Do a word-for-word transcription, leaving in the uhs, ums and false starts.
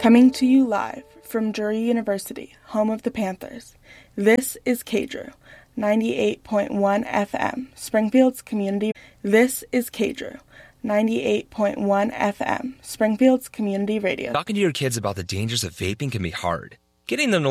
Coming to you live from Drury University, home of the Panthers, this is K D R U, ninety-eight point one F M, Springfield's community. This is K D R U, ninety-eight point one F M, Springfield's community radio. Talking to your kids about the dangers of vaping can be hard. Getting them to